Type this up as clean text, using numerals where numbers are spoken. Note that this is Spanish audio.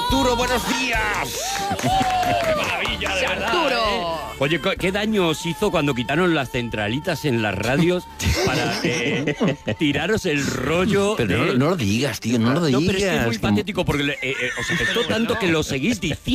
Arturo, buenos días. ¡Maravilla, de verdad! Arturo. Oye, ¿qué daño os hizo cuando quitaron las centralitas en las radios para tiraros el rollo? Pero no lo digas, tío, no lo digas. No, pero es que es muy como- patético porque os afectó tanto que lo seguís diciendo.